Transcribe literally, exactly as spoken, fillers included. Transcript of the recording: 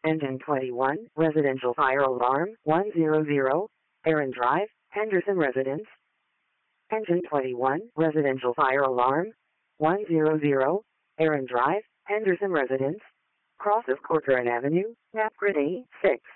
Engine twenty-one, residential fire alarm, one hundred, Aaron Drive, Henderson Residence. Engine twenty-one, residential fire alarm, one hundred, Aaron Drive, Henderson Residence. Cross of Corcoran Avenue, Map Grid A six.